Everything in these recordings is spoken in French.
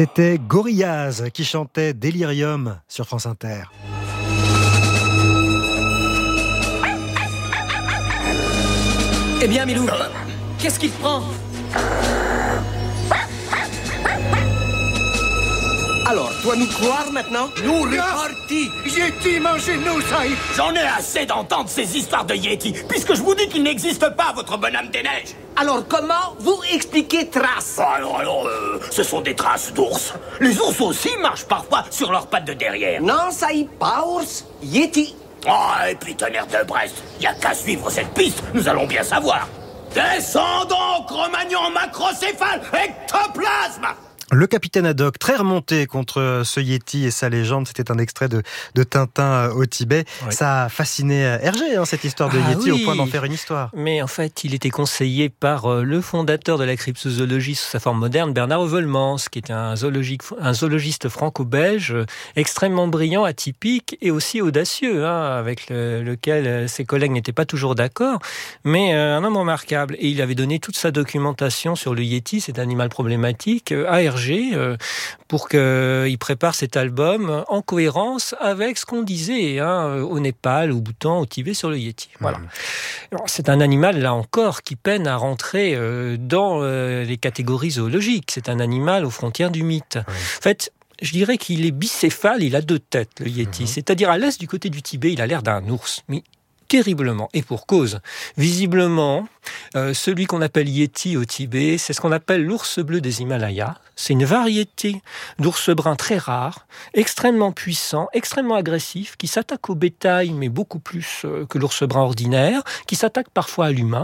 C'était Gorillaz qui chantait Délirium sur France Inter. Eh bien, Milou, qu'est-ce qu'il prend ? Alors, toi nous croire maintenant ? Nous repartis. Yeti mangez nos sailles. J'en ai assez d'entendre ces histoires de Yeti, puisque je vous dis qu'il n'existe pas, votre bonhomme des neiges. Alors, comment vous expliquez traces ? Ce sont des traces d'ours. Les ours aussi marchent parfois sur leurs pattes de derrière. Non, ça y est pas ours, Yeti. Oh, et puis tonnerre de Brest, y a qu'à suivre cette piste, nous allons bien savoir. Descendons, Cro-Magnon, macrocéphale, ectoplasme. Le capitaine Haddock, très remonté contre ce Yeti et sa légende, c'était un extrait de Tintin au Tibet. Oui. Ça a fasciné Hergé, cette histoire de Yeti, oui, au point d'en faire une histoire. Mais en fait, il était conseillé par le fondateur de la cryptozoologie sous sa forme moderne, Bernard Heuvelmans, qui était un zoologiste franco-belge extrêmement brillant, atypique et aussi audacieux, avec lequel ses collègues n'étaient pas toujours d'accord, mais un homme remarquable. Et il avait donné toute sa documentation sur le Yeti, cet animal problématique, à Hergé, pour qu'il prépare cet album en cohérence avec ce qu'on disait au Népal, au Bhoutan, au Tibet sur le Yeti. Voilà. Alors, c'est un animal, là encore, qui peine à rentrer dans les catégories zoologiques. C'est un animal aux frontières du mythe. En fait, je dirais qu'il est bicéphale, il a 2 têtes, le Yeti. C'est-à-dire, à l'est du côté du Tibet, il a l'air d'un ours, mais terriblement, et pour cause. Visiblement, celui qu'on appelle Yeti au Tibet, c'est ce qu'on appelle l'ours bleu des Himalayas. C'est une variété d'ours brun très rare, extrêmement puissant, extrêmement agressif, qui s'attaque au bétail, mais beaucoup plus que l'ours brun ordinaire, qui s'attaque parfois à l'humain,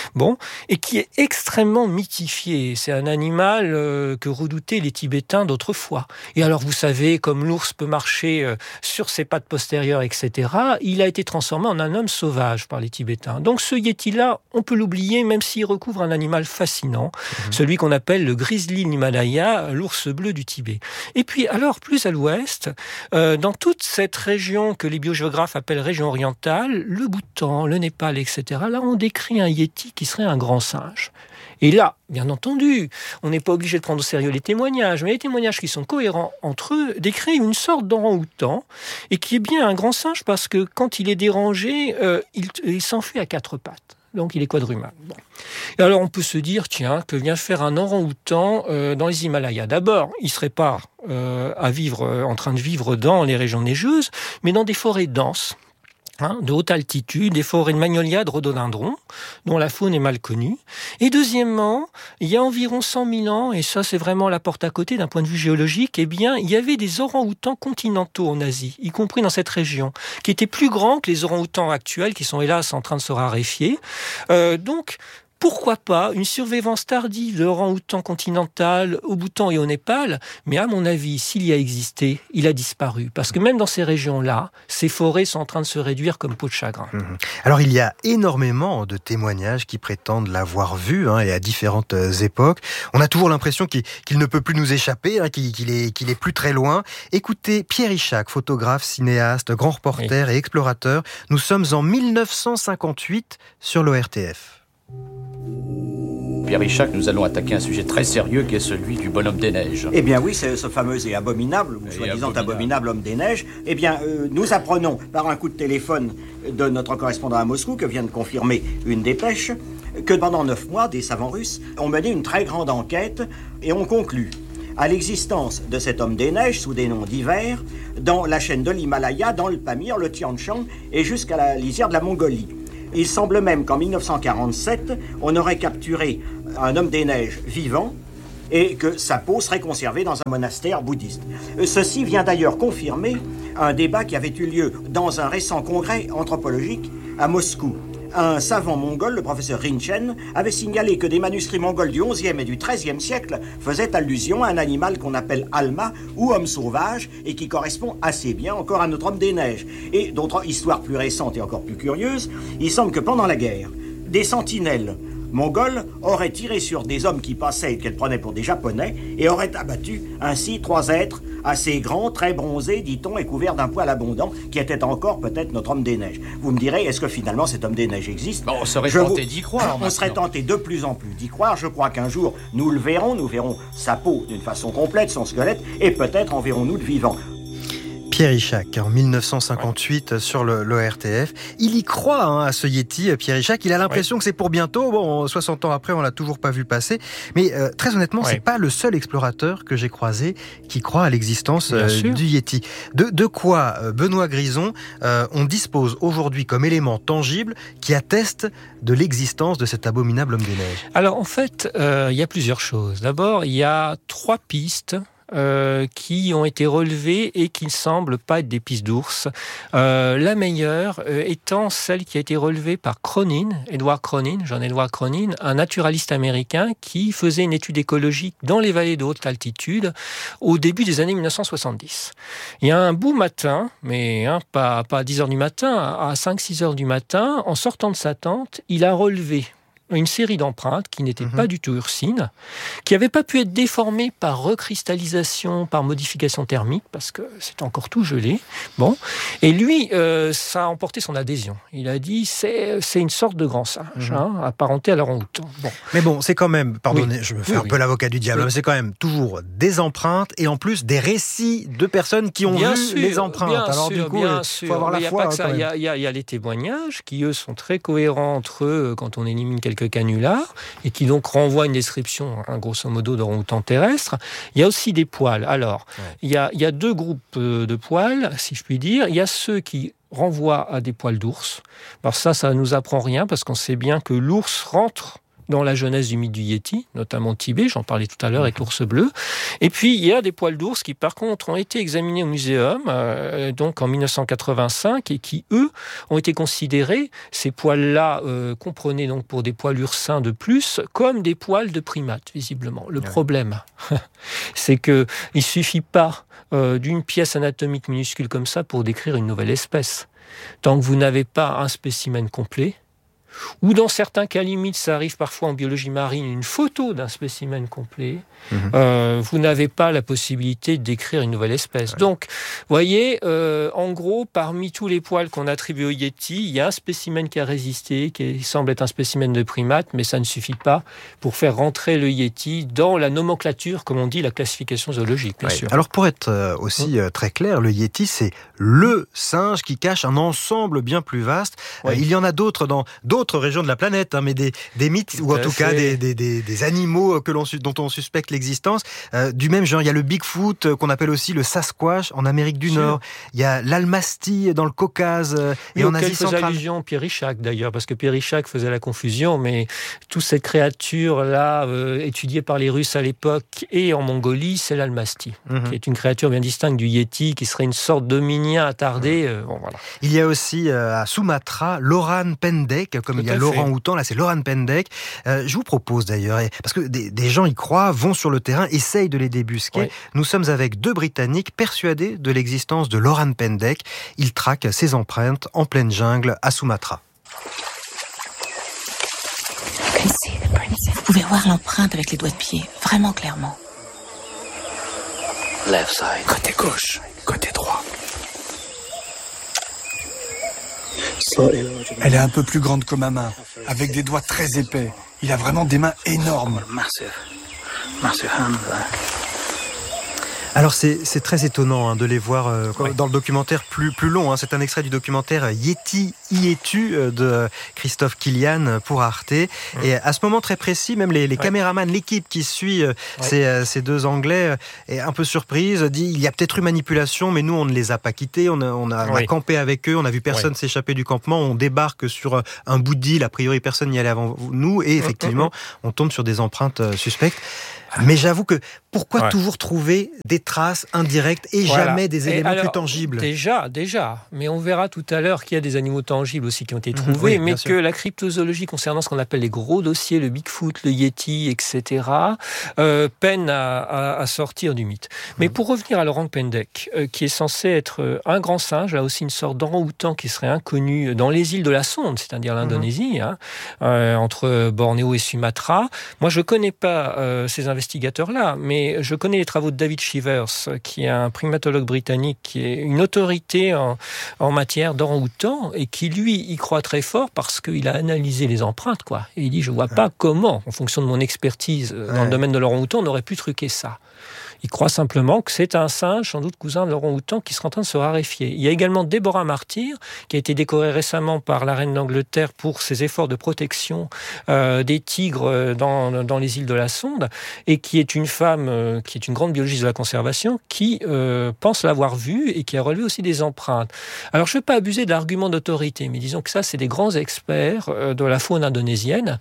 et qui est extrêmement mythifié. C'est un animal que redoutaient les Tibétains d'autrefois. Et alors, vous savez, comme l'ours peut marcher sur ses pattes postérieures, etc., il a été transformé en un homme sauvage par les Tibétains. Donc ce Yeti-là, on peut l'oublier, même s'il recouvre un animal fascinant, celui qu'on appelle le grizzly Himalaya, l'ours bleu du Tibet. Et puis, alors, plus à l'ouest, dans toute cette région que les biogéographes appellent région orientale, le Bhoutan, le Népal, etc., là, on décrit un Yeti qui serait un grand singe. Et là, bien entendu, on n'est pas obligé de prendre au sérieux les témoignages, mais les témoignages qui sont cohérents entre eux décrivent une sorte d'orang-outan, et qui est bien un grand singe parce que quand il est dérangé, il s'enfuit à 4 pattes. Donc il est quadrumal. Et alors on peut se dire, tiens, que vient faire un orang-outan dans les Himalayas. D'abord, il ne serait pas en train de vivre dans les régions neigeuses, mais dans des forêts denses. De haute altitude, des forêts de magnolias, de rhododendrons, dont la faune est mal connue. Et deuxièmement, il y a environ 100 000 ans, et ça c'est vraiment la porte à côté d'un point de vue géologique, il y avait des orang-outans continentaux en Asie, y compris dans cette région, qui étaient plus grands que les orang-outans actuels, qui sont hélas en train de se raréfier. Donc, pourquoi pas une survivance tardive de orang-outan continental au Bhoutan et au Népal, mais à mon avis, s'il y a existé, il a disparu. Parce que même dans ces régions-là, ces forêts sont en train de se réduire comme peau de chagrin. Alors il y a énormément de témoignages qui prétendent l'avoir vu, et à différentes époques. On a toujours l'impression qu'il ne peut plus nous échapper, qu'il est plus très loin. Écoutez Pierre Ichac, photographe, cinéaste, grand reporter et explorateur. Nous sommes en 1958 sur l'ORTF. Pierre Ichac, nous allons attaquer un sujet très sérieux qui est celui du bonhomme des neiges. Eh bien oui, c'est ce fameux et abominable, ou soi-disant abominable homme des neiges. Eh bien, nous apprenons par un coup de téléphone de notre correspondant à Moscou, que vient de confirmer une dépêche, que pendant 9 mois, des savants russes ont mené une très grande enquête et ont conclu à l'existence de cet homme des neiges sous des noms divers dans la chaîne de l'Himalaya, dans le Pamir, le Tian Shan et jusqu'à la lisière de la Mongolie. Il semble même qu'en 1947, on aurait capturé un homme des neiges vivant et que sa peau serait conservée dans un monastère bouddhiste. Ceci vient d'ailleurs confirmer un débat qui avait eu lieu dans un récent congrès anthropologique à Moscou. Un savant mongol, le professeur Rinchen, avait signalé que des manuscrits mongols du XIe et du XIIIe siècle faisaient allusion à un animal qu'on appelle alma ou homme sauvage et qui correspond assez bien encore à notre homme des neiges. Et d'autres histoires plus récentes et encore plus curieuses, il semble que pendant la guerre, des sentinelles mongoles auraient tiré sur des hommes qui passaient et qu'elles prenaient pour des Japonais et auraient abattu ainsi 3 êtres assez grands, très bronzés, dit-on, et couverts d'un poil abondant, qui était encore peut-être notre homme des neiges. Vous me direz, est-ce que finalement cet homme des neiges existe ? On serait tenté d'y croire. On serait tenté de plus en plus d'y croire. Je crois qu'un jour, nous le verrons. Nous verrons sa peau d'une façon complète, son squelette, et peut-être en verrons-nous de vivant. Pierre Ichac, en 1958 sur l'ORTF. Il y croit à ce Yéti, Pierre Ichac. Il a l'impression que c'est pour bientôt. Bon, 60 ans après, on l'a toujours pas vu passer. Mais très honnêtement, c'est pas le seul explorateur que j'ai croisé qui croit à l'existence du Yéti. De quoi, Benoît Grison, on dispose aujourd'hui comme élément tangible qui atteste de l'existence de cet abominable homme des neiges? Alors en fait, il y a plusieurs choses. D'abord, il y a 3 pistes qui ont été relevées et qui ne semblent pas être des pistes d'ours. La meilleure étant celle qui a été relevée par Edward Cronin, un naturaliste américain qui faisait une étude écologique dans les vallées de haute altitude au début des années 1970. Il y a un beau matin, mais pas à 10h du matin, à 5-6 heures du matin, en sortant de sa tente, il a relevé une série d'empreintes qui n'étaient pas du tout ursines, qui n'avaient pas pu être déformées par recristallisation, par modification thermique, parce que c'est encore tout gelé. Bon. Et lui, ça a emporté son adhésion. Il a dit, c'est une sorte de grand singe, apparenté à l'orang-outan. Bon. Mais bon, c'est quand même, pardonnez, je me fais un peu l'avocat du diable, mais c'est quand même toujours des empreintes et en plus des récits de personnes qui ont vu les empreintes. Alors du coup, il faut avoir la foi. Il y a les témoignages qui, eux, sont très cohérents entre eux quand on élimine quelques canulars et qui donc renvoient à une description, grosso modo, d'orang-outan terrestre. Il y a aussi des poils. Alors, il y a 2 groupes de poils, si je puis dire. Il y a ceux qui renvoient à des poils d'ours. Alors ça nous apprend rien parce qu'on sait bien que l'ours rentre dans la jeunesse du mythe du Yéti, notamment au Tibet, j'en parlais tout à l'heure avec l'ours bleu. Et puis, il y a des poils d'ours qui, par contre, ont été examinés au muséum, donc en 1985, et qui, eux, ont été considérés, ces poils-là, qu'on prenait donc pour des poils ursins de plus, comme des poils de primates, visiblement. Le problème, c'est qu'il ne suffit pas d'une pièce anatomique minuscule comme ça pour décrire une nouvelle espèce. Tant que vous n'avez pas un spécimen complet, ou dans certains cas limites, ça arrive parfois en biologie marine, une photo d'un spécimen complet, vous n'avez pas la possibilité de décrire une nouvelle espèce. Donc, vous voyez, en gros, parmi tous les poils qu'on attribue au Yéti, il y a un spécimen qui a résisté, qui semble être un spécimen de primate, mais ça ne suffit pas pour faire rentrer le Yéti dans la nomenclature, comme on dit, la classification zoologique, bien sûr. Alors, pour être aussi très clair, le Yéti, c'est le singe qui cache un ensemble bien plus vaste. Il y en a d'autres dans d'autres régions de la planète, mais des mythes, ou en tout cas des animaux dont on suspecte l'existence. Du même genre, il y a le Bigfoot, qu'on appelle aussi le Sasquatch en Amérique du Nord. Il y a l'Almasty dans le Caucase et en Asie centrale. Faisait allusion Pierre Ichac d'ailleurs, parce que Pierre Ichac faisait la confusion, mais toutes ces créatures-là, étudiées par les Russes à l'époque et en Mongolie, c'est l'Almasty, qui est une créature bien distincte du Yéti, qui serait une sorte d'hominien attardé. Voilà. Il y a aussi à Sumatra l'Oran Pendek, comme il y a l'orang-outan, là c'est l'Oran Pendek. Je vous propose d'ailleurs, parce que des gens y croient, vont sur le terrain, essayent de les débusquer. Oui. Nous sommes avec 2 Britanniques persuadés de l'existence de l'Oran Pendek. Ils traquent ses empreintes en pleine jungle à Sumatra. Vous pouvez voir l'empreinte avec les doigts de pied, vraiment clairement. Left side. Côté gauche, côté droit. Elle est un peu plus grande que ma main, avec des doigts très épais. Il a vraiment des mains énormes. Massive hands. Alors c'est très étonnant de les voir dans le documentaire plus long. C'est un extrait du documentaire Yéti y es-tu de Christophe Killian pour Arte. Et à ce moment très précis, même les caméramans, l'équipe qui suit ces 2 Anglais est un peu surprise, dit il y a peut-être eu manipulation, mais nous on ne les a pas quittés, on a campé avec eux, on a vu personne s'échapper du campement, on débarque sur un bout d'île, a priori personne n'y allait avant nous, et effectivement on tombe sur des empreintes suspectes. Mais j'avoue que pourquoi toujours trouver des traces indirectes et jamais des éléments plus tangibles. Déjà. Mais on verra tout à l'heure qu'il y a des animaux tangibles aussi qui ont été trouvés, mais que la cryptozoologie concernant ce qu'on appelle les gros dossiers, le Bigfoot, le Yeti, etc., peine à sortir du mythe. Mais pour revenir à Laurent Pendek, qui est censé être un grand singe, là aussi une sorte d'orang-outan qui serait inconnu dans les îles de la Sonde, c'est-à-dire l'Indonésie, entre Bornéo et Sumatra. Moi, je ne connais pas ces investigateurs-là, mais je connais les travaux de David Shivers, qui est un primatologue britannique, qui est une autorité en matière d'orang-outan, et qui, lui, y croit très fort parce qu'il a analysé les empreintes, quoi. Et il dit, je ne vois pas comment, en fonction de mon expertise dans le domaine de l'orang-outan, on aurait pu truquer ça. Il croit simplement que c'est un singe, sans doute cousin de l'orang-outan, qui sera en train de se raréfier. Il y a également Deborah Martyr, qui a été décorée récemment par la reine d'Angleterre pour ses efforts de protection des tigres dans les îles de la Sonde, et qui est une femme, qui est une grande biologiste de la conservation, qui pense l'avoir vue et qui a relevé aussi des empreintes. Alors, je ne veux pas abuser de l'argument d'autorité, mais disons que ça, c'est des grands experts de la faune indonésienne.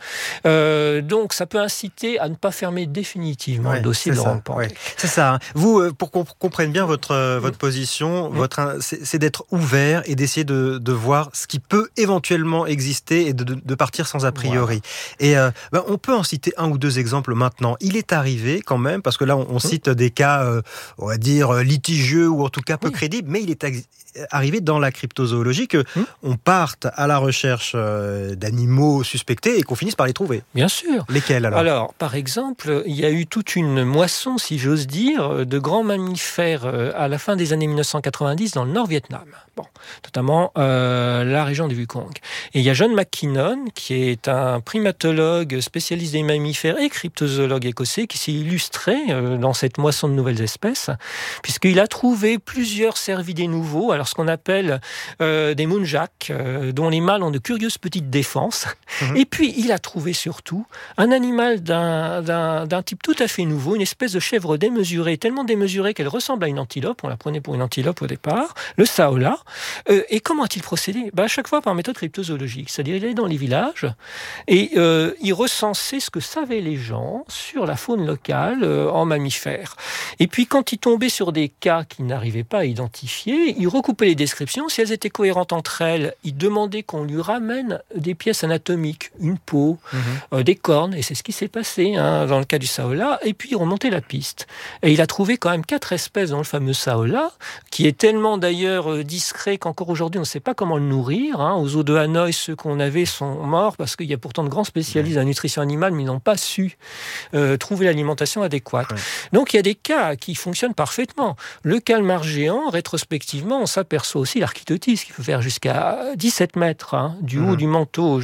Donc, ça peut inciter à ne pas fermer définitivement le dossier de Laurent Pendek. C'est ça. Vous, pour qu'on comprenne bien votre position, c'est d'être ouvert et d'essayer de voir ce qui peut éventuellement exister et de partir sans a priori. Et on peut en citer un ou deux exemples maintenant. Il est arrivé quand même, parce que là on cite des cas, on va dire, litigieux ou en tout cas peu crédibles, mais il est arrivé dans la cryptozoologie qu'on parte à la recherche d'animaux suspectés et qu'on finisse par les trouver. Bien sûr. Lesquels alors ? Alors, par exemple, il y a eu toute une moisson, si j'ose dire, de grands mammifères à la fin des années 1990 dans le Nord-Vietnam. Bon, notamment la région du Vukong. Et il y a John McKinnon, qui est un primatologue spécialiste des mammifères et cryptozoologue écossais, qui s'est illustré dans cette moisson de nouvelles espèces, puisqu'il a trouvé plusieurs cervidés nouveaux, alors ce qu'on appelle des muntjacs, dont les mâles ont de curieuses petites défenses. Et puis, il a trouvé surtout un animal d'un type tout à fait nouveau, une espèce de chèvre démesurée, tellement démesurée qu'elle ressemble à une antilope, on la prenait pour une antilope au départ, le saola. Et comment a-t-il procédé ? À chaque fois par méthode cryptozoologique, c'est-à-dire il allait dans les villages et il recensait ce que savaient les gens sur la faune locale en mammifères. Et puis quand il tombait sur des cas qu'il n'arrivait pas à identifier, il recoupait les descriptions. Si elles étaient cohérentes entre elles, il demandait qu'on lui ramène des pièces anatomiques, une peau, des cornes, et c'est ce qui s'est passé dans le cas du saola. Et puis il remontait la piste. Et il a trouvé quand même 4 espèces dans le fameux saola, qui est tellement d'ailleurs discret qu'encore aujourd'hui on ne sait pas comment le nourrir. Aux eaux de Hanoï, ceux qu'on avait sont morts parce qu'il y a pourtant de grands spécialistes de la nutrition animale, mais ils n'ont pas su trouver l'alimentation adéquate. Donc il y a des cas qui fonctionnent parfaitement. Le calmar géant, rétrospectivement, on s'aperçoit aussi l'archétotis, qui peut faire jusqu'à 17 mètres, du haut du manteau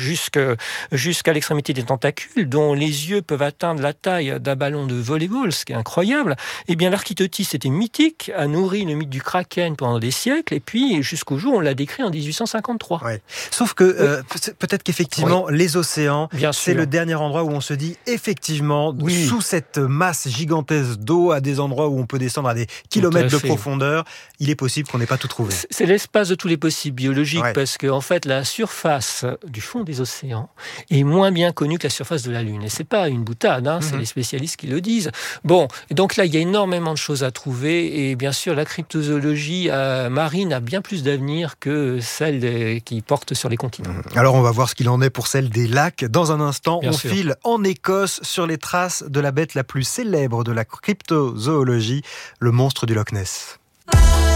jusqu'à l'extrémité des tentacules, dont les yeux peuvent atteindre la taille d'un ballon de volley-ball, ce qui est incroyable. Eh bien, l'archétotis était mythique, a nourri le mythe du kraken pendant des siècles, et puis jusqu'au jour où on l'a décrit en 1853. Sauf que peut-être qu'effectivement, les océans, c'est le dernier endroit où on se dit, effectivement, sous cette masse gigantesque d'eau, à des endroits où on peut descendre à des kilomètres de profondeur, il est possible qu'on n'ait pas tout trouvé. C'est l'espace de tous les possibles biologiques, parce que en fait, la surface du fond des océans est moins bien connue que la surface de la Lune. Et c'est pas une boutade, c'est les spécialistes qui le disent. Bon, donc là, il y a énormément de choses à trouver, et bien sûr, la cryptozoologie marine a bien plus d'avenir que celle qui porte sur les continents. Alors, on va voir ce qu'il en est pour celle des lacs. Dans un instant, on file en Écosse sur les traces de la bête la plus célèbre de la cryptozoologie, le monstre du Loch Ness.